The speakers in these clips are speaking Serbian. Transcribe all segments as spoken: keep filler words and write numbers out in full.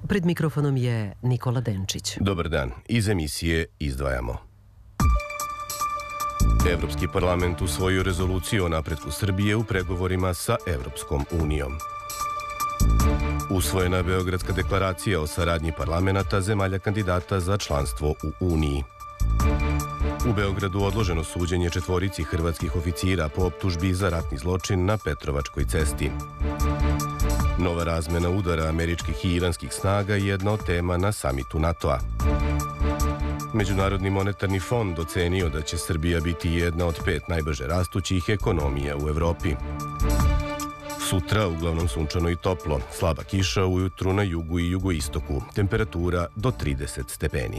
Pred mikrofonom je Nikola Denčić. Dobar dan. Iz emisije izdvajamo. Evropski parlament usvojio rezoluciju o napretku Srbije u pregovorima sa Evropskom unijom. Usvojena je Beogradska deklaracija o saradnji parlamenata zemalja kandidata za članstvo u Uniji. U Beogradu odloženo suđenje četvorici hrvatskih oficira po optužbi za ratni zločin na Petrovačkoj cesti. Nova razmena udara američkih i iranskih snaga je jedna od tema na samitu NATO-a. Međunarodni monetarni fond ocenio da će Srbija biti jedna od pet najbrže rastućih ekonomija u Evropi. Sutra uglavnom sunčano i toplo, slaba kiša ujutru na jugu i jugoistoku, temperatura do trideset stepeni.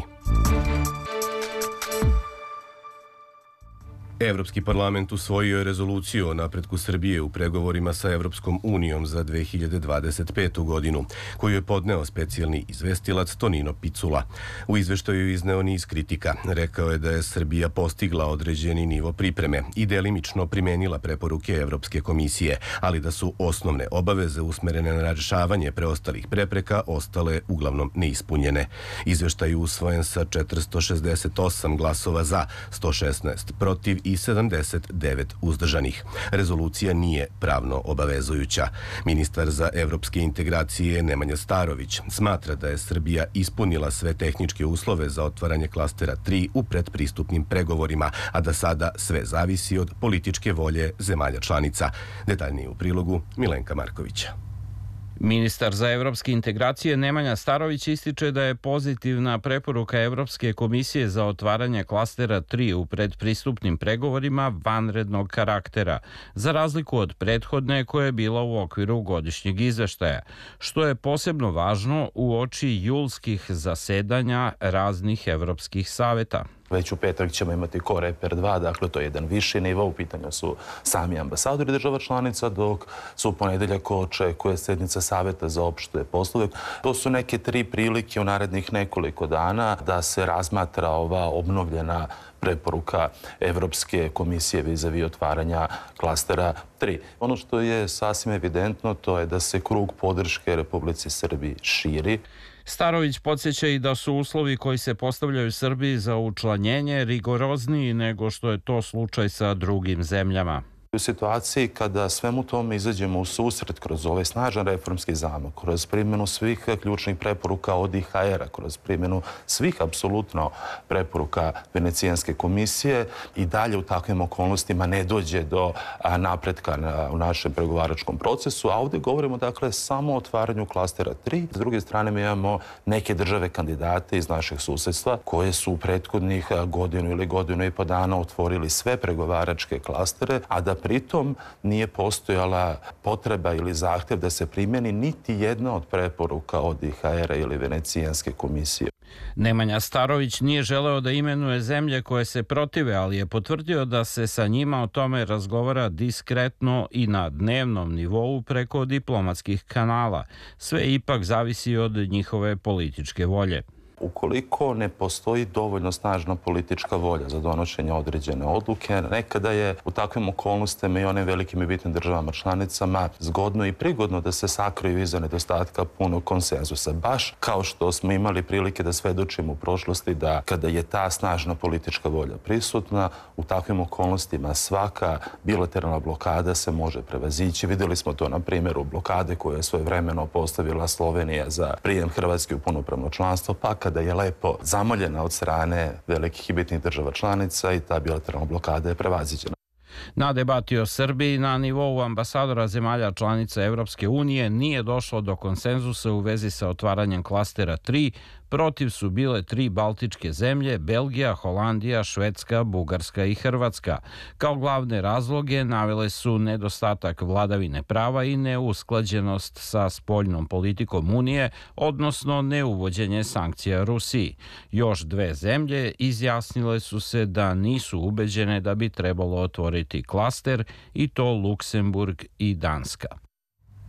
Evropski parlament usvojio je rezoluciju o napretku Srbije u pregovorima sa Evropskom unijom za dve hiljade dvadeset petu. godinu, koju je podneo specijalni izvestilac Tonino Picula. U izveštaju je izneo niz kritika. Rekao je da je Srbija postigla određeni nivo pripreme i delimično primenila preporuke Evropske komisije, ali da su osnovne obaveze usmerene na rešavanje preostalih prepreka ostale uglavnom neispunjene. Izveštaj je usvojen sa četiristo šezdeset osam glasova za, sto šesnaest protiv i sedamdeset devet uzdržanih. Rezolucija nije pravno obavezujuća. Ministar za evropske integracije Nemanja Starović smatra da je Srbija ispunila sve tehničke uslove za otvaranje klastera tri u predpristupnim pregovorima, a da sada sve zavisi od političke volje zemalja članica. Detaljnije u prilogu Milenka Markovića. Ministar za evropske integracije Nemanja Starović ističe da je pozitivna preporuka Evropske komisije za otvaranje klastera tri u predpristupnim pregovorima vanrednog karaktera, za razliku od prethodne koja je bila u okviru godišnjeg izveštaja, što je posebno važno u oči julskih zasedanja raznih evropskih saveta. Već u petak ćemo imati Koreper dva, dakle to je jedan viši nivo, u pitanju su sami ambasadori država članica, dok su u ponedeljak očekuje sednica Saveta za opšte poslove. To su neke tri prilike u narednih nekoliko dana da se razmatra ova obnovljena preporuka Evropske komisije vizavi otvaranja klastera tri. Ono što je sasvim evidentno to je da se krug podrške Republici Srbiji širi. Starović podsjeća i da su uslovi koji se postavljaju Srbiji za učlanjenje rigorozniji nego što je to slučaj sa drugim zemljama. U situaciji kada svemu tome izađemo u susret kroz ovaj snažan reformski zamak, kroz primjenu svih ključnih preporuka od I H R-a, kroz primjenu svih apsolutno preporuka Venecijanske komisije i dalje u takvim okolnostima ne dođe do napretka u našem pregovaračkom procesu, a ovdje govorimo dakle samo o otvaranju klastera tri. S druge strane mi imamo neke države kandidate iz našeg susedstva koje su u prethodnih godinu ili godinu i po dana otvorili sve pregovaračke klastere, a da pritom nije postojala potreba ili zahtjev da se primjeni niti jedna od preporuka od I H R-a ili Venecijanske komisije. Nemanja Starović nije želeo da imenuje zemlje koje se protive, ali je potvrdio da se sa njima o tome razgovara diskretno i na dnevnom nivou preko diplomatskih kanala. Sve ipak zavisi od njihove političke volje. Ukoliko ne postoji dovoljno snažna politička volja za donošenje određene odluke, nekada je u takvim okolnostima i onim velikim i bitnim državama članicama zgodno i prigodno da se sakriju iza nedostatka punog konsenzusa. Baš kao što smo imali prilike da svedočimo u prošlosti da kada je ta snažna politička volja prisutna, u takvim okolnostima svaka bilateralna blokada se može prevazići. Vidjeli smo to na primjeru blokade koju je svojevremeno postavila Slovenija za prijem Hrvatske u punopravno članstvo, pa kada je lepo zamoljena od strane velikih i bitnih država članica i ta bilateralna blokada je prevaziđena. Na debati o Srbiji na nivou ambasadora zemalja članica Evropske unije nije došlo do konsenzusa u vezi sa otvaranjem klastera tri. Protiv su bile tri baltičke zemlje, Belgija, Holandija, Švedska, Bugarska i Hrvatska. Kao glavne razloge navele su nedostatak vladavine prava i neusklađenost sa spoljnom politikom Unije, odnosno neuvođenje sankcija Rusiji. Još dve zemlje izjasnile su se da nisu ubeđene da bi trebalo otvoriti klaster, i to Luksemburg i Danska.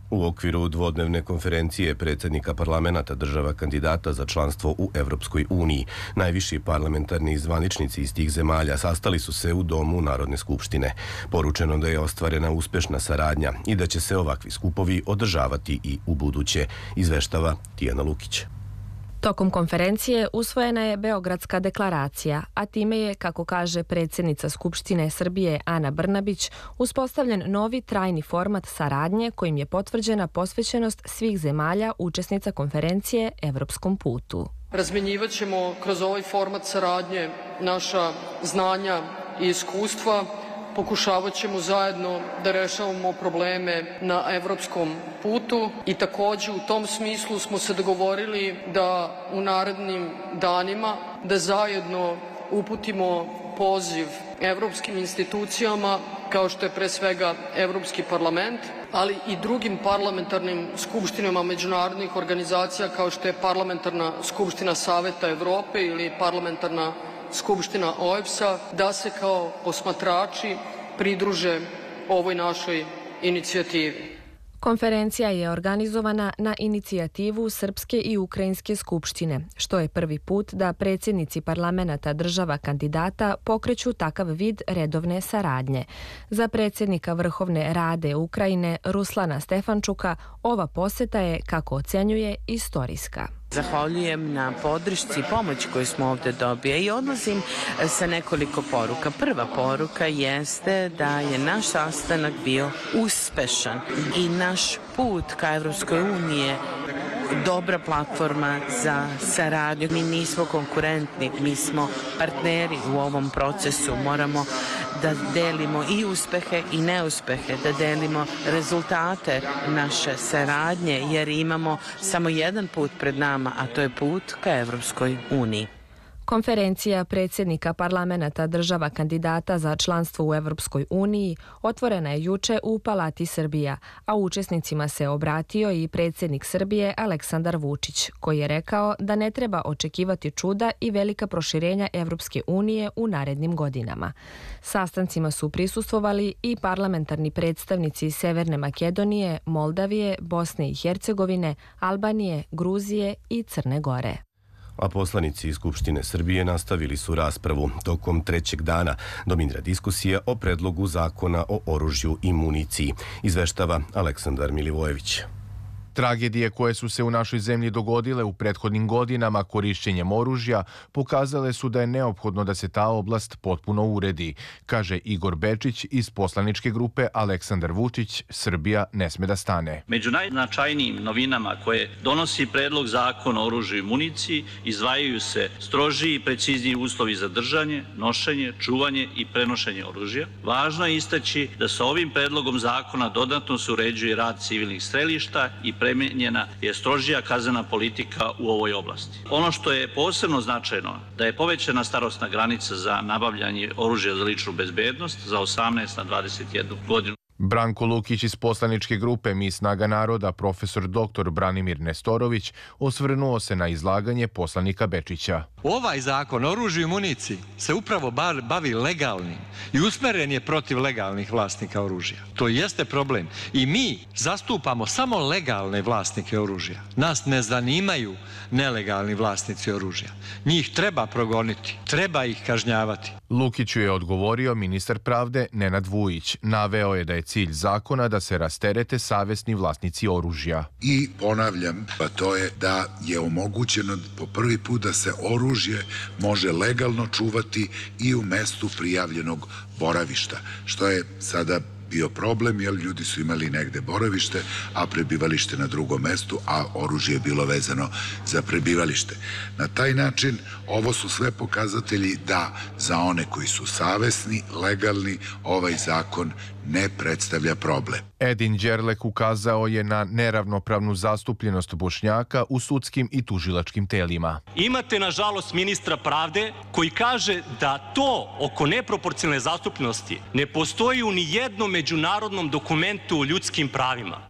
U okviru dvodnevne konferencije predsjednika parlamenta država kandidata za članstvo u Evropskoj uniji, najviši parlamentarni zvaničnici iz tih zemalja sastali su se u Domu Narodne skupštine. Poručeno da je ostvarena uspešna saradnja i da će se ovakvi skupovi održavati i u buduće, izveštava Tijana Lukić. Tokom konferencije usvojena je Beogradska deklaracija, a time je, kako kaže predsjednica Skupštine Srbije Ana Brnabić, uspostavljen novi trajni format saradnje kojim je potvrđena posvećenost svih zemalja učesnica konferencije Evropskom putu. Razmjenjivat ćemo kroz ovaj format saradnje naša znanja i iskustva, pokušavat ćemo zajedno da rešavamo probleme na evropskom putu i također u tom smislu smo se dogovorili da u narednim danima da zajedno uputimo poziv evropskim institucijama kao što je pre svega Evropski parlament, ali i drugim parlamentarnim skupštinama međunarodnih organizacija kao što je Parlamentarna skupština Saveta Evrope ili Parlamentarna skupština O E B S A, da se kao posmatrači pridruže ovoj našoj inicijativi. Konferencija je organizovana na inicijativu Srpske i Ukrajinske skupštine, što je prvi put da predsjednici parlamenta država kandidata pokreću takav vid redovne saradnje. Za predsjednika Vrhovne Rade Ukrajine Ruslana Stefančuka ova poseta je, kako ocenjuje, istorijska. Zahvaljujem na podršci i pomoći koju smo ovdje dobili i odlazim sa nekoliko poruka. Prva poruka jeste da je naš sastanak bio uspešan i naš put ka Evropskoj uniji je dobra platforma za saradnju. Mi nismo konkurentni, mi smo partneri u ovom procesu. Moramo da delimo i uspehe i neuspehe, da delimo rezultate naše saradnje, jer imamo samo jedan put pred nama, a to je put ka Evropskoj uniji. Konferencija predsjednika parlamenta država kandidata za članstvo u Evropskoj uniji otvorena je juče u Palati Srbija, a učesnicima se obratio i predsjednik Srbije Aleksandar Vučić, koji je rekao da ne treba očekivati čuda i velika proširenja Evropske unije u narednim godinama. Sastancima su prisustvovali i parlamentarni predstavnici Severne Makedonije, Moldavije, Bosne i Hercegovine, Albanije, Gruzije i Crne Gore. A poslanici iz Skupštine Srbije nastavili su raspravu. Tokom trećeg dana dominira diskusija o predlogu zakona o oružju i municiji, izveštava Aleksandar Milivojević. Tragedije koje su se u našoj zemlji dogodile u prethodnim godinama korišćenjem oružja pokazale su da je neophodno da se ta oblast potpuno uredi, kaže Igor Bečić iz poslaničke grupe Aleksandar Vučić, Srbija ne sme da stane. Među najznačajnijim novinama koje donosi predlog zakona o oružju i municiji izdvajaju se strožiji i precizniji uslovi za držanje, nošenje, čuvanje i prenošenje oružja. Važno je istaći da sa ovim predlogom zakona dodatno se uređuje rad civilnih strelišta i premenjena je strožija kaznena politika u ovoj oblasti. Ono što je posebno značajno da je povećana starosna granica za nabavljanje oružja za ličnu bezbednost za osamnaest na dvadeset jednu godinu. Branko Lukić iz poslaničke grupe Mi snaga naroda, profesor doktor Branimir Nestorović, osvrnuo se na izlaganje poslanika Bečića. Ovaj zakon o oružju i municiji se upravo bavi legalnim i usmeren je protiv legalnih vlasnika oružja. To jeste problem. I mi zastupamo samo legalne vlasnike oružja. Nas ne zanimaju nelegalni vlasnici oružja. Njih treba progoniti, treba ih kažnjavati. Lukiću je odgovorio ministar pravde Nenad Vujić. Naveo je da je cilj zakona da se rasterete savesni vlasnici oružja. I ponavljam, pa to je da je omogućeno po prvi put da se oružje može legalno čuvati i u mestu prijavljenog boravišta, što je sada bio problem, jer ljudi su imali negde boravište, a prebivalište na drugom mestu, a oružje je bilo vezano za prebivalište. Na taj način ovo su sve pokazatelji da za one koji su savesni, legalni, ovaj zakon ne predstavlja problem. Edin Đerlek ukazao je na neravnopravnu zastupljenost Bošnjaka u sudskim i tužilačkim telima. Imate, nažalost, ministra pravde koji kaže da to oko neproporcionalne zastupljenosti ne postoji u ni jednom međunarodnom dokumentu o ljudskim pravima.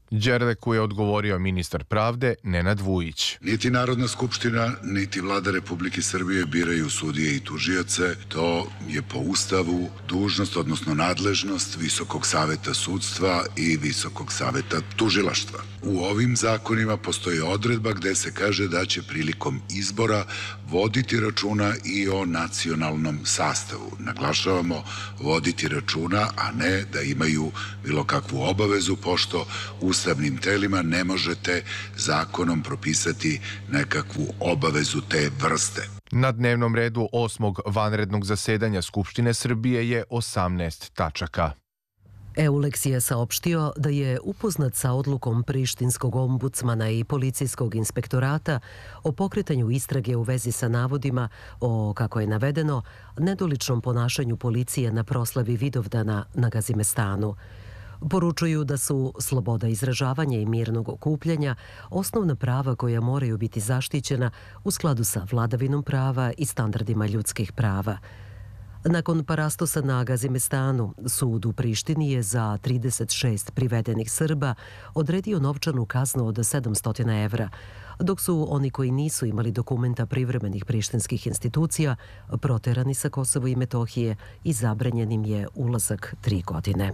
Đerleku je odgovorio ministar pravde Nenad Vujić. Niti Narodna skupština, niti Vlada Republike Srbije biraju sudije i tužioce. To je po Ustavu dužnost, odnosno nadležnost Visokog saveta sudstva i Visokog saveta tužilaštva. U ovim zakonima postoji odredba gde se kaže da će prilikom izbora voditi računa i o nacionalnom sastavu. Naglašavamo voditi računa, a ne da imaju bilo kakvu obavezu, pošto ustavnim telima ne možete zakonom propisati nekakvu obavezu te vrste. Na dnevnom redu osmog vanrednog zasedanja Skupštine Srbije je osamnaest tačaka. Euleks je saopštio da je upoznat sa odlukom prištinskog ombudsmana i policijskog inspektorata o pokretanju istrage u vezi sa navodima o, kako je navedeno, nedoličnom ponašanju policije na proslavi Vidovdana na Gazimestanu. Poručuju da su sloboda izražavanja i mirnog okupljanja osnovna prava koja moraju biti zaštićena u skladu sa vladavinom prava i standardima ljudskih prava. Nakon parastosa na Gazimestanu, sud u Prištini je za trideset šest privedenih Srba odredio novčanu kaznu od sedamsto evra, dok su oni koji nisu imali dokumenta privremenih prištinskih institucija proterani sa Kosova i Metohije i zabranjenim je ulazak tri godine.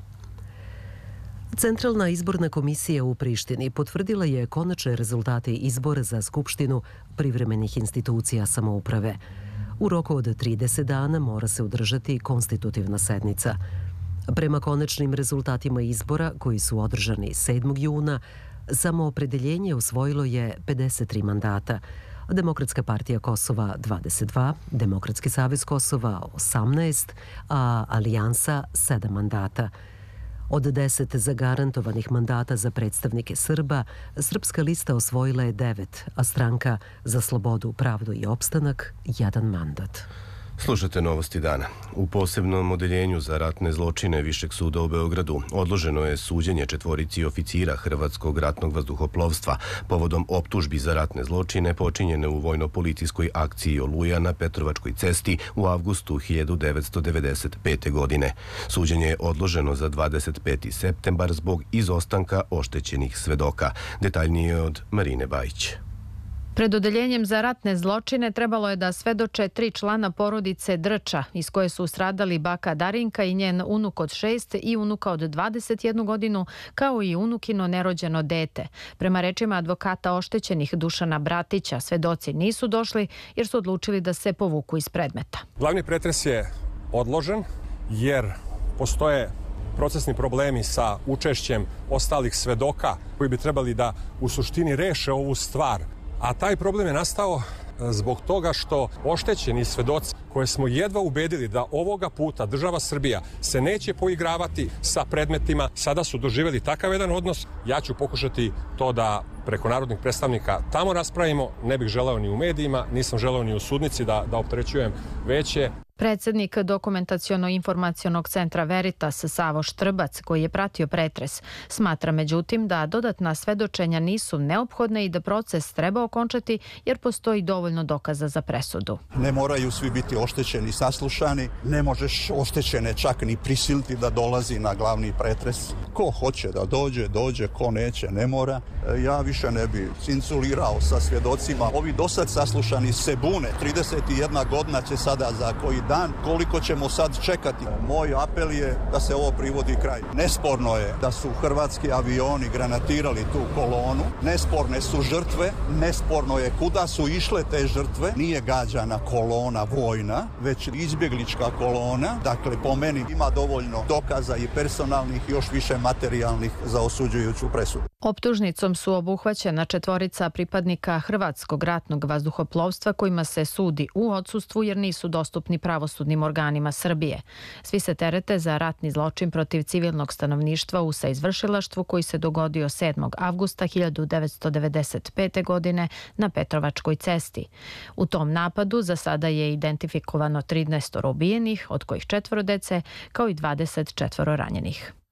Centralna izborna komisija u Prištini potvrdila je konačne rezultate izbora za Skupštinu privremenih institucija samouprave. U roku od trideset dana mora se održati konstitutivna sednica. Prema konačnim rezultatima izbora, koji su održani sedmog juna, samoopredeljenje osvojilo je pedeset tri mandata. Demokratska partija Kosova dvadeset dva, Demokratski savez Kosova osamnaest, a Alijansa sedam mandata. Od deset zagarantovanih mandata za predstavnike Srba, Srpska lista osvojila je devet, a Stranka za slobodu, pravdu i opstanak jedan mandat. Slušate novosti dana. U posebnom odeljenju za ratne zločine Višeg suda u Beogradu odloženo je suđenje četvorici oficira Hrvatskog ratnog vazduhoplovstva povodom optužbi za ratne zločine počinjene u vojno-policijskoj akciji Oluja na Petrovačkoj cesti u avgustu hiljadu devetsto devedeset pete. godine. Suđenje je odloženo za dvadeset peti septembar zbog izostanka oštećenih svedoka. Detaljnije od Marine Bajić. Pred odeljenjem za ratne zločine trebalo je da svedoče tri člana porodice Drča, iz koje su stradali baka Darinka i njen unuk od šest i unuka od dvadeset jednu godinu, kao i unukino nerođeno dete. Prema rečima advokata oštećenih Dušana Bratića, svedoci nisu došli jer su odlučili da se povuku iz predmeta. Glavni pretres je odložen jer postoje procesni problemi sa učešćem ostalih svedoka koji bi trebali da u suštini reše ovu stvar. A taj problem je nastao zbog toga što oštećeni svedoci koje smo jedva ubedili da ovoga puta država Srbija se neće poigravati sa predmetima, sada su doživjeli takav jedan odnos. Ja ću pokušati to da preko narodnih predstavnika tamo raspravimo. Ne bih želeo ni u medijima, nisam želeo ni u sudnici da, da opterećujem veće. Predsednik Dokumentaciono-informacionog centra Veritas Savo Štrbac, koji je pratio pretres, smatra međutim da dodatna svedočenja nisu neophodne i da proces treba okončati jer postoji dovoljno dokaza za presudu. Ne moraju svi biti oštećeni, saslušani, ne možeš oštećene čak ni prisiliti da dolazi na glavni pretres. Ko hoće da dođe, dođe, ko neće, ne mora. Ja više ne bi cinculirao sa svjedocima. Ovi dosad saslušani se bune. trideset jedna godina će sada za koji dan. Koliko ćemo sad čekati? Moj apel je da se ovo privodi kraj. Nesporno je da su hrvatski avioni granatirali tu kolonu. Nesporne su žrtve. Nesporno je kuda su išle te žrtve. Nije gađana kolona vojna, već izbjeglička kolona. Dakle, po meni ima dovoljno dokaza i personalnih, još više materijalnih za osuđujuću presudu. Optužnicom su obuhvaćena četvorica pripadnika Hrvatskog ratnog vazduhoplovstva kojima se sudi u odsustvu jer nisu dostupni pravosudnim organima Srbije. Svi se terete za ratni zločin protiv civilnog stanovništva u saizvršilaštvu koji se dogodio sedmog avgusta hiljadu devetsto devedeset pete. godine na Petrovačkoj cesti. U tom napadu za sada je identifikovano trinaest ubijenih, od kojih četvoro dece, kao i dvadeset četvoro ranjenih.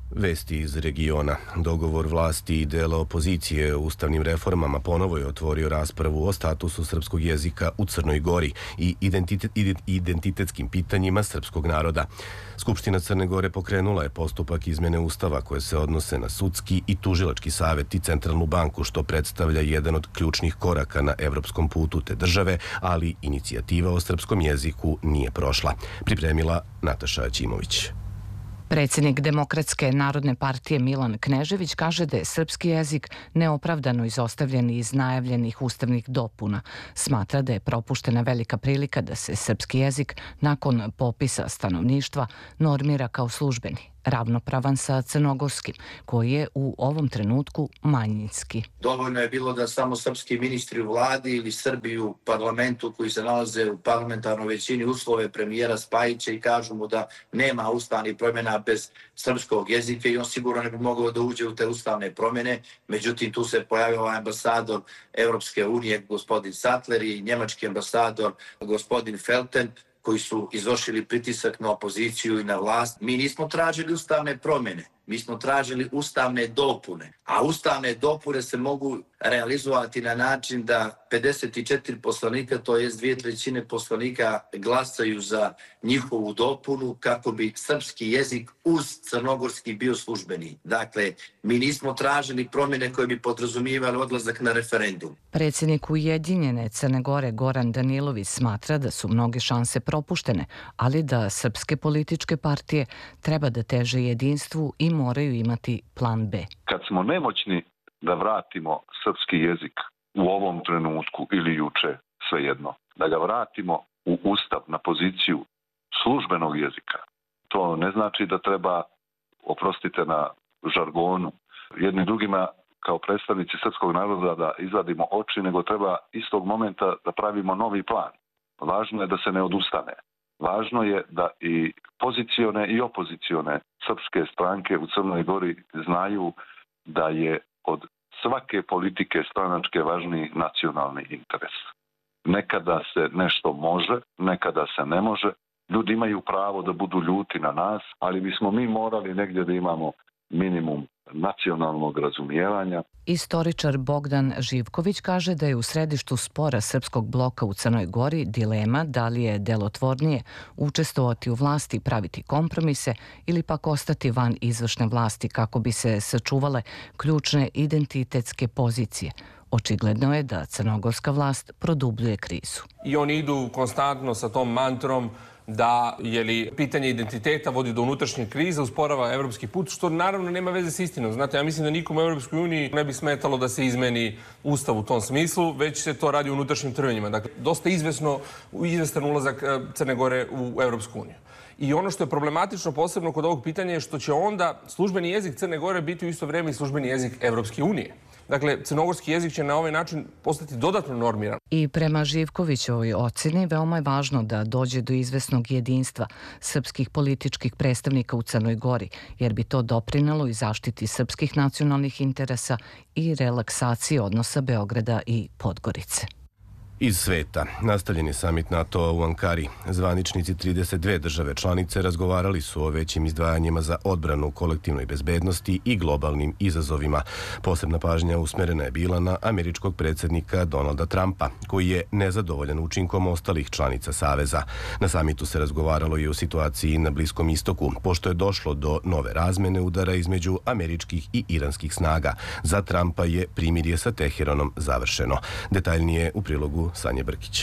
Vesti iz regiona. Dogovor vlasti i dela opozicije o ustavnim reformama ponovo je otvorio raspravu o statusu srpskog jezika u Crnoj Gori i identitet, identitetskim pitanjima srpskog naroda. Skupština Crne Gore pokrenula je postupak izmene ustava koje se odnose na sudski i tužilački savet i centralnu banku, što predstavlja jedan od ključnih koraka na evropskom putu te države, ali inicijativa o srpskom jeziku nije prošla. Pripremila Nataša Ćimović. Predsjednik Demokratske narodne partije Milan Knežević kaže da je srpski jezik neopravdano izostavljen iz najavljenih ustavnih dopuna. Smatra da je propuštena velika prilika da se srpski jezik nakon popisa stanovništva normira kao službeni, ravnopravan sa crnogorskim, koji je u ovom trenutku manjinski. Dovoljno je bilo da samo srpski ministri u vladi ili Srbi u parlamentu koji se nalaze u parlamentarnoj većini uslove premijera Spajića i kažu mu da nema ustavnih promjena bez srpskog jezika i on sigurno ne bi mogao da uđe u te ustavne promjene. Međutim, tu se pojavio ovaj ambasador Evropske unije, gospodin Sattler, i njemački ambasador, gospodin Felten, koji su izvršili pritisak na opoziciju i na vlast. Mi nismo tražili ustavne promjene, mi smo tražili ustavne dopune. A ustavne dopune se mogu realizovati na način da pedeset četiri poslanika, to jest dvije trećine poslanika, glasaju za njihovu dopunu kako bi srpski jezik uz crnogorski bio službeni. Dakle, mi nismo tražili promjene koje bi podrazumijevali odlazak na referendum. Predsjednik Ujedinjene Crne Gore Goran Danilović smatra da su mnoge šanse propuštene, ali da srpske političke partije treba da teže jedinstvu i moraju imati plan B. Kad smo nemoćni da vratimo srpski jezik u ovom trenutku ili juče, svejedno, da ga vratimo u ustav na poziciju službenog jezika, to ne znači da treba, oprostite na žargonu, jedni drugima kao predstavnici srpskog naroda da izvadimo oči, nego treba istog momenta da pravimo novi plan. Važno je da se ne odustane. Važno je da i pozicione i opozicione srpske stranke u Crnoj Gori znaju da je od svake politike stranačke važniji nacionalni interes. Nekada se nešto može, nekada se ne može. Ljudi imaju pravo da budu ljuti na nas, ali bismo mi morali negdje da imamo minimum nacionalnog razumijevanja. Istoričar Bogdan Živković kaže da je u središtu spora srpskog bloka u Crnoj Gori dilema da li je delotvornije učestvovati u vlasti i praviti kompromise ili pak ostati van izvršne vlasti kako bi se sačuvale ključne identitetske pozicije. Očigledno je da crnogorska vlast produbljuje krizu. I oni idu konstantno sa tom mantrom da je li pitanje identiteta vodi do unutrašnje krize, usporava evropski put, što naravno nema veze s istinom. Znate, ja mislim da nikom u Evropskoj uniji ne bi smetalo da se izmeni ustav u tom smislu, već se to radi u unutrašnjim trvenjima. Dakle, dosta izvesno, izvestan ulazak Crne Gore u Evropsku uniju. I ono što je problematično posebno kod ovog pitanja je što će onda službeni jezik Crne Gore biti u isto vrijeme i službeni jezik Evropske unije. Dakle, crnogorski jezik će na ovaj način postati dodatno normiran. I prema Živkovićovoj ocjeni veoma je važno da dođe do izvesnog jedinstva srpskih političkih predstavnika u Crnoj Gori, jer bi to doprinelo i zaštiti srpskih nacionalnih interesa i relaksaciji odnosa Beograda i Podgorice. Iz sveta. Nastavljen je samit NATO u Ankari. Zvaničnici trideset dve države članice razgovarali su o većim izdvajanjima za odbranu, kolektivnoj bezbednosti i globalnim izazovima. Posebna pažnja usmerena je bila na američkog predsjednika Donalda Trumpa, koji je nezadovoljan učinkom ostalih članica Saveza. Na samitu se razgovaralo i o situaciji na Bliskom istoku, pošto je došlo do nove razmene udara između američkih i iranskih snaga. Za Trumpa je primirje sa Teheranom završeno. Detaljnije u prilogu Sanje Brkić.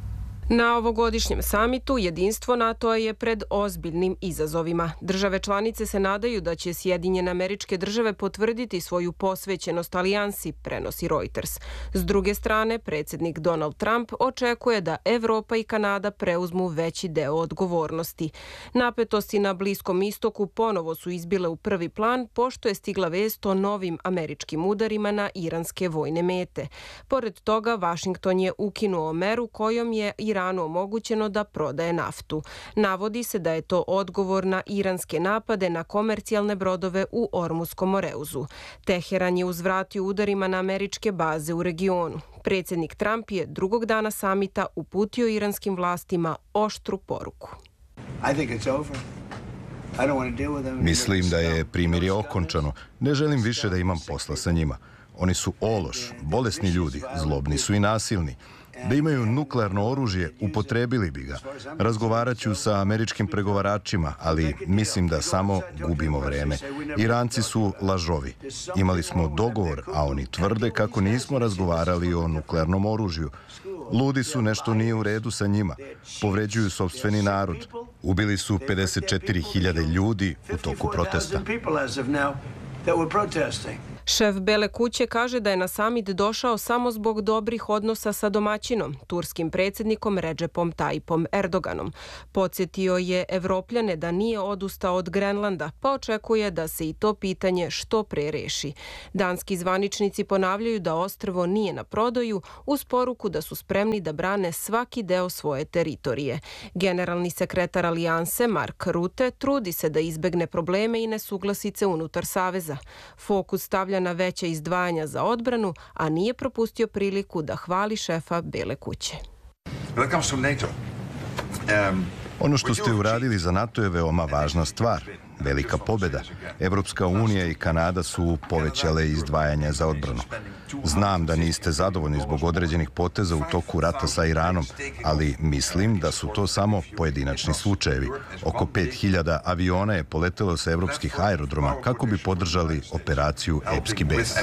Na ovogodišnjem samitu jedinstvo NATO-a je pred ozbiljnim izazovima. Države članice se nadaju da će Sjedinjene Američke Države potvrditi svoju posvećenost alijansi, prenosi Reuters. S druge strane, predsjednik Donald Trump očekuje da Evropa i Kanada preuzmu veći deo odgovornosti. Napetosti na Bliskom istoku ponovo su izbile u prvi plan, pošto je stigla vest o novim američkim udarima na iranske vojne mete. Pored toga, Vašington je ukinuo meru kojom je Iranu omogućeno da prodaje naftu. Navodi se da je to odgovor na iranske napade na komercijalne brodove u Ormuskom Moreuzu. Teheran je uzvratio udarima na američke baze u regionu. Predsjednik Trump je drugog dana samita uputio iranskim vlastima oštru poruku. I think it's over. Mislim da je primirje okončano. Ne želim više da imam posla sa njima. Oni su ološ, bolesni ljudi, zlobni su i nasilni. Da imaju nuklearno oružje, upotrebili bi ga. Razgovarat ću sa američkim pregovaračima, ali mislim da samo gubimo vreme. Iranci su lažovi. Imali smo dogovor, a oni tvrde kako nismo razgovarali o nuklearnom oružju. Ludi su, nešto nije u redu sa njima. Povređuju sopstveni narod. Ubili su pedeset četiri hiljade ljudi u toku protesta. Šef Bele kuće kaže da je na samit došao samo zbog dobrih odnosa sa domaćinom, turskim predsjednikom Recepom Tayyipom Erdoganom. Podsjetio je Evropljane da nije odustao od Grenlanda, pa očekuje da se i to pitanje što pre reši. Danski zvaničnici ponavljaju da ostrvo nije na prodaju, uz poruku da su spremni da brane svaki deo svoje teritorije. Generalni sekretar Alijanse Mark Rutte trudi se da izbegne probleme i nesuglasice unutar saveza. Fokus stavlja na veća izdvajanja za odbranu, a nije propustio priliku da hvali šefa Bele kuće. Ono što ste uradili za NATO je veoma važna stvar. Velika pobjeda. Evropska unija i Kanada su povećale izdvajanja za odbranu. Znam da niste zadovoljni zbog određenih poteza u toku rata sa Iranom, ali mislim da su to samo pojedinačni slučajevi. Oko pet hiljada aviona je poletelo sa evropskih aerodroma kako bi podržali operaciju Epski bes.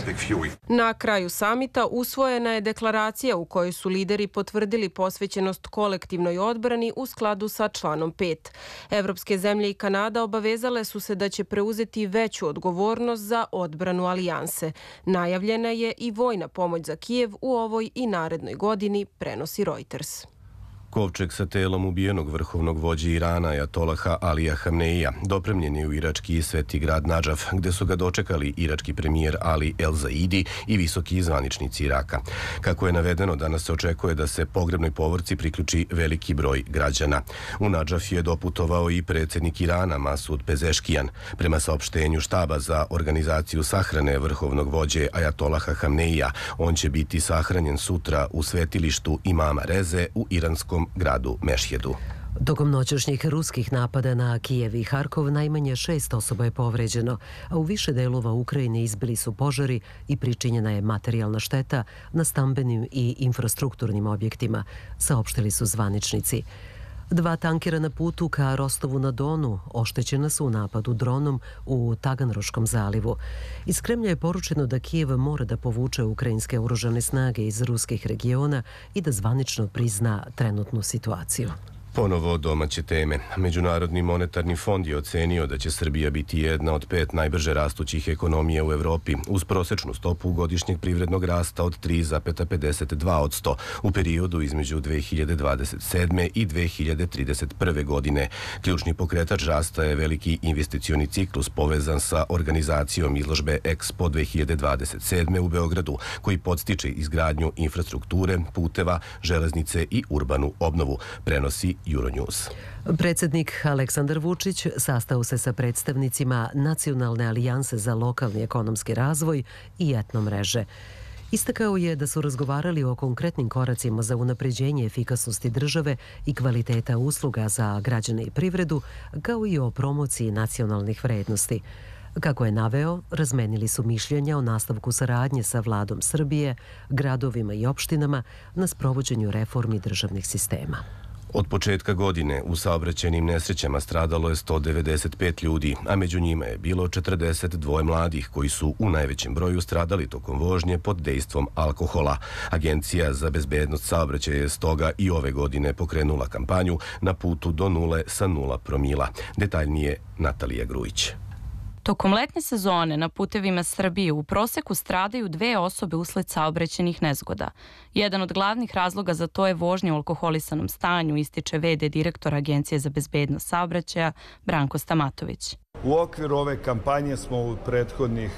Na kraju samita usvojena je deklaracija u kojoj su lideri potvrdili posvećenost kolektivnoj odbrani u skladu sa članom pet. Evropske zemlje i Kanada obavezale su se da će preuzeti veću odgovornost za odbranu alijanse. Najavljena je i vojna pomoć za Kijev u ovoj i narednoj godini, prenosi Reuters. Kovčeg sa telom ubijenog vrhovnog vođe Irana Ajatolaha Alija Hamneija dopremljen je u irački sveti grad Nadžaf, gde su ga dočekali irački premijer Ali El Zaidi i visoki zvaničnici Iraka. Kako je navedeno, danas se očekuje da se pogrebnoj povorci priključi veliki broj građana. U Nadžaf je doputovao i predsjednik Irana Masud Pezeškijan. Prema saopštenju štaba za organizaciju sahrane vrhovnog vođe Ajatolaha Hamneija, on će biti sahranjen sutra u svetilištu imama Reze u iranskom gradu Mešhedu. Tokom noćašnjih ruskih napada na Kijev i Harkov najmanje šest osoba je povređeno, a u više delova Ukrajine izbili su požari i pričinjena je materijalna šteta na stambenim i infrastrukturnim objektima, saopštili su zvaničnici. Dva tankera na putu ka Rostovu na Donu oštećena su u napadu dronom u Taganroškom zalivu. Iz Kremlja je poručeno da Kijev mora da povuče ukrajinske oružane snage iz ruskih regiona i da zvanično prizna trenutnu situaciju. Ponovo domaće teme. Međunarodni monetarni fond je ocenio da će Srbija biti jedna od pet najbrže rastućih ekonomija u Evropi, uz prosečnu stopu godišnjeg privrednog rasta od tri zarez pedeset dva posto u periodu između dve hiljade dvadeset sedme i dve hiljade trideset prve. godine. Ključni pokretač rasta je veliki investicioni ciklus povezan sa organizacijom izložbe Expo dve hiljade dvadeset sedme u Beogradu, koji podstiče izgradnju infrastrukture, puteva, železnice i urbanu obnovu, prenosi Euronews. Predsjednik Aleksandar Vučić sastao se sa predstavnicima Nacionalne alijanse za lokalni ekonomski razvoj i etno mreže. Istakao je da su razgovarali o konkretnim koracima za unapređenje efikasnosti države i kvaliteta usluga za građane i privredu, kao i o promociji nacionalnih vrednosti. Kako je naveo, razmenili su mišljenja o nastavku saradnje sa vladom Srbije, gradovima i opštinama na sprovođenju reformi državnih sistema. Od početka godine u saobraćajnim nesrećama stradalo je sto devedeset pet ljudi, a među njima je bilo četrdeset dva mladih koji su u najvećem broju stradali tokom vožnje pod dejstvom alkohola. Agencija za bezbednost saobraćaja je stoga i ove godine pokrenula kampanju Na putu do nule sa nula promila. Detaljnije Natalija Grujić. Tokom letnje sezone na putevima Srbije u proseku stradaju dve osobe usled saobraćajnih nezgoda. Jedan od glavnih razloga za to je vožnja u alkoholisanom stanju, ističe ve de direktora Agencije za bezbednost saobraćaja Branko Stamatović. U okviru ove kampanje smo u prethodnih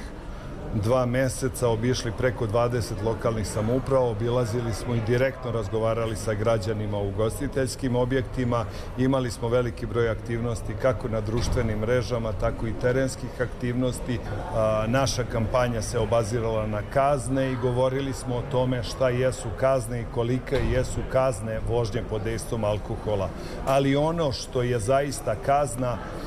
dva meseca obišli preko dvadeset lokalnih samouprava, obilazili smo i direktno razgovarali sa građanima u ugostiteljskim objektima, imali smo veliki broj aktivnosti kako na društvenim mrežama, tako i terenskih aktivnosti. Naša kampanja se obazirala na kazne i govorili smo o tome šta jesu kazne i kolike jesu kazne vožnje pod dejstvom alkohola. Ali ono što je zaista kazna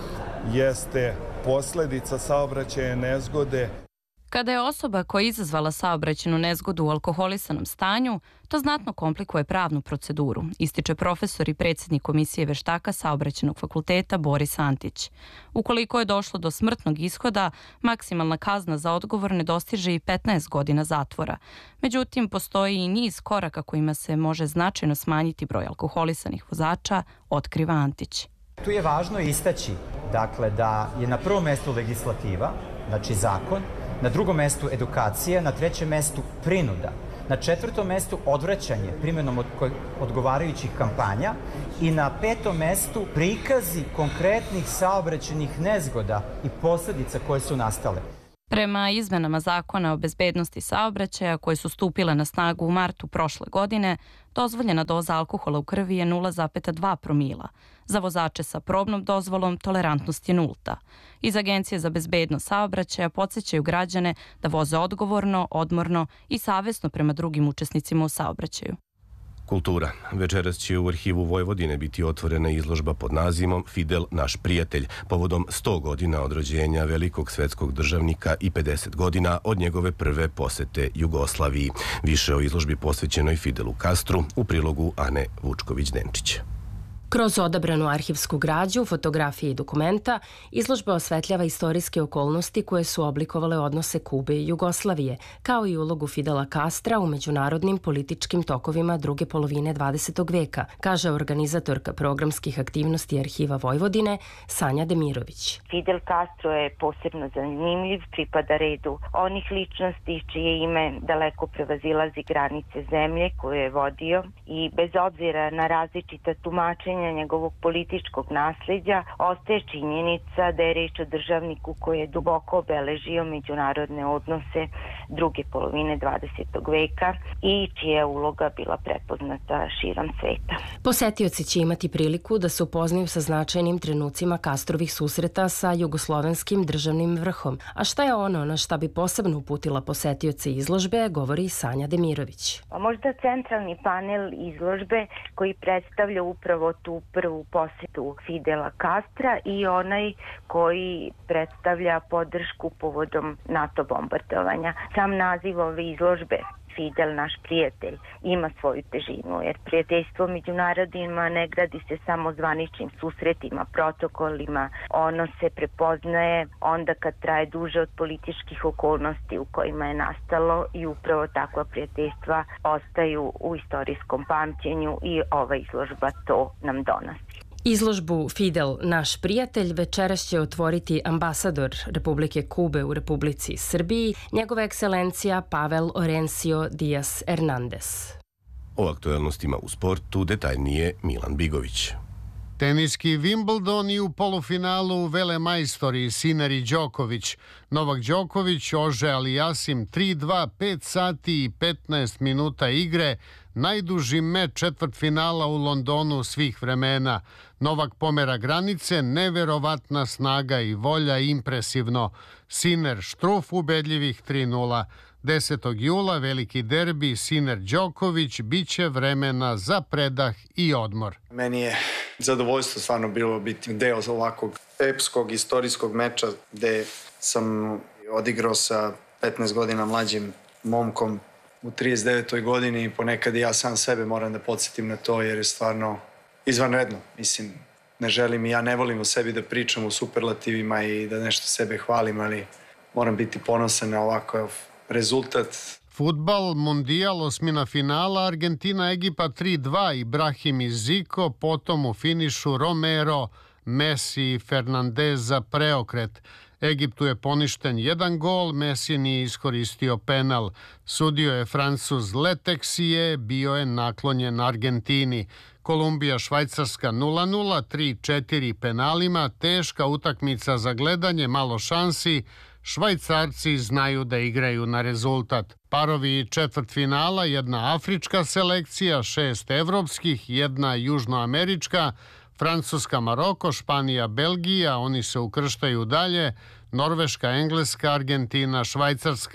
jeste posledica saobraćaja nezgode. Kada je osoba koja je izazvala saobraćajnu nezgodu u alkoholisanom stanju, to znatno komplikuje pravnu proceduru, ističe profesor i predsjednik Komisije veštaka Saobraćajnog fakulteta Boris Antić. Ukoliko je došlo do smrtnog ishoda, maksimalna kazna za odgovorne dostiže i petnaest godina zatvora. Međutim, postoji i niz koraka kojima se može značajno smanjiti broj alkoholisanih vozača, otkriva Antić. Tu je važno istaći, dakle, da je na prvom mestu legislativa, znači zakon, na drugom mestu edukacija, na trećem mestu prinuda, na četvrtom mestu odvraćanje primjenom od odgovarajućih kampanja i na petom mestu prikazi konkretnih saobraćajnih nezgoda i posljedica koje su nastale. Prema izmenama zakona o bezbednosti saobraćaja koje su stupile na snagu u martu prošle godine, dozvoljena doza alkohola u krvi je nula zarez dva promila. Za vozače sa probnom dozvolom tolerantnost je nulta. Iz Agencije za bezbednost saobraćaja podsjećaju građane da voze odgovorno, odmorno i savesno prema drugim učesnicima u saobraćaju. Kultura. Večeras će u Arhivu Vojvodine biti otvorena izložba pod nazivom Fidel, naš prijatelj, povodom sto godina od rođenja velikog svetskog državnika i pedeset godina od njegove prve posete Jugoslaviji. Više o izložbi posvećenoj Fidelu Castru u prilogu Ane Vučković-Denčić. Kroz odabranu arhivsku građu, fotografije i dokumenta, izložba osvetljava istorijske okolnosti koje su oblikovale odnose Kube i Jugoslavije, kao i ulogu Fidela Castra u međunarodnim političkim tokovima druge polovine dvadesetog veka, kaže organizatorka programskih aktivnosti Arhiva Vojvodine Sanja Demirović. Fidel Castro je posebno zanimljiv, pripada redu onih ličnosti čije ime daleko prevazilazi granice zemlje koju je vodio i bez obzira na različita tumačenja njegovog političkog nasljeđa, ostaje činjenica da je reč o državniku koji je duboko obeležio međunarodne odnose druge polovine dvadesetog veka i čija je uloga bila prepoznata širom sveta. Posetioci će imati priliku da se upoznaju sa značajnim trenucima Castrovih susreta sa jugoslovenskim državnim vrhom. A šta je ono na šta bi posebno uputila posetioce izložbe, govori Sanja Demirović. A možda centralni panel izložbe koji predstavlja upravo tu prvu posjetu Fidela Castra i onaj koji predstavlja podršku povodom NATO bombardovanja. Sam naziv ove izložbe, Fidel, naš prijatelj, ima svoju težinu, jer prijateljstvo među narodima ne gradi se samo zvaničnim susretima, protokolima. Ono se prepoznaje onda kad traje duže od političkih okolnosti u kojima je nastalo i upravo takva prijateljstva ostaju u istorijskom pamćenju i ova izložba to nam donosi. Izložbu Fidel, naš prijatelj, večeras će otvoriti ambasador Republike Kube u Republici Srbiji, njegova ekscelencija Pavel Orencio Dias Hernandez. O aktuelnostima u sportu detaljnije Milan Bigović. Teniski Wimbledon i u polufinalu velemajstori Sinner i Đoković. Novak Đoković, Ože Aliasim tri dva, pet sati i petnaest minuta igre, najduži meč četvrtfinala u Londonu svih vremena. Novak pomera granice, neverovatna snaga i volja, impresivno. Sinner Štruf ubedljivih tri nula. desetog jula veliki derbi Sinner Đoković, biće vremena za predah i odmor. Meni je zadovoljstvo stvarno bilo biti deo ovakvog epskog istorijskog meča gde sam odigrao sa petnaest godina mlađim momkom u trideset devetoj godini i ponekad i ja sam sebe moram da podsjetim na to jer je stvarno izvanredno. Mislim, ne želim i ja ne volim o sebi da pričam u superlativima i da nešto sebe hvalim, ali moram biti ponosan na ovakav rezultat. Fudbal, mundijal, osmina finala, Argentina, Egipat tri dva, Ibrahim i Zico, potom u finišu Romero, Messi i Fernandez za preokret. Egiptu je poništen jedan gol, Messi nije iskoristio penal. Sudio je Francuz Leteksije, bio je naklonjen Argentini. Kolumbija, Švajcarska nula nula, tri četiri penalima, teška utakmica za gledanje, malo šansi. Švajcarci znaju da igraju na rezultat. Parovi četvrtfinala, jedna afrička selekcija, šest evropskih, jedna južnoamerička, Francuska, Maroko, Španija, Belgija, oni se ukrštaju dalje, Norveška, Engleska, Argentina, Švajcarska.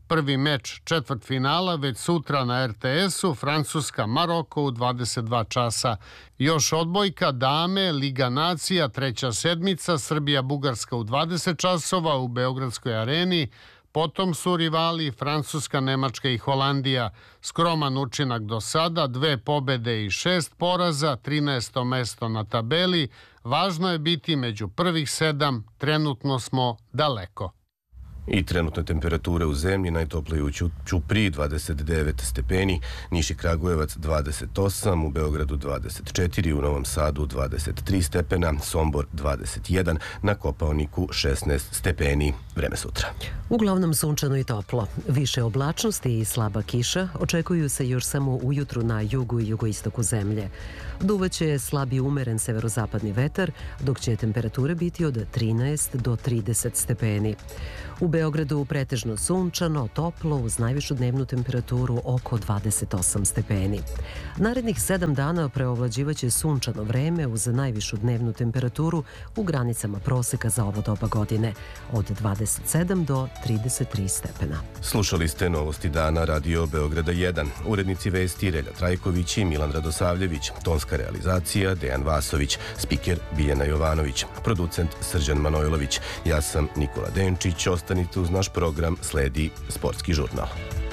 Prvi meč četvrtfinala već sutra na er te esu, Francuska-Maroko u dvadeset dva časa. Još odbojka, dame, Liga nacija, treća sedmica, Srbija-Bugarska u dvadeset časova u Beogradskoj areni. Potom su rivali Francuska, Nemačka i Holandija. Skroman učinak do sada, dve pobede i šest poraza, trinaesto mesto na tabeli. Važno je biti među prvih sedam, trenutno smo daleko. I trenutne temperature u zemlji, najtoplije u Ćupriji dvadeset devet stepeni, Niš i Kragujevac dvadeset osam, u Beogradu dvadeset četiri, u Novom Sadu dvadeset tri stepena, Sombor dvadeset jedan, na Kopaoniku šesnaest stepeni. Vreme sutra. Uglavnom sunčano i toplo. Više oblačnosti i slaba kiša očekuju se još samo ujutru na jugu i jugoistoku zemlje. Duvaće slabi umeren severozapadni vetar, dok će temperature biti od trinaest do trideset stepeni. U Beogradu pretežno sunčano, toplo, uz najvišu dnevnu temperaturu oko dvadeset osam stepeni. Narednih sedam dana preovlađivaće sunčano vreme uz najvišu dnevnu temperaturu u granicama proseka za ovo doba godine, od dvadeset sedam do trideset tri stepena. Slušali ste Novosti dana Radio Beograda jedan. Urednici vesti Relja Trajković i Milan Radosavljević, tonska realizacija Dejan Vasović, spiker Biljana Jovanović, producent Srđan Manojlović. Ja sam Nikola Denčić. Ostanite uz naš program, sledi Sportski žurnal.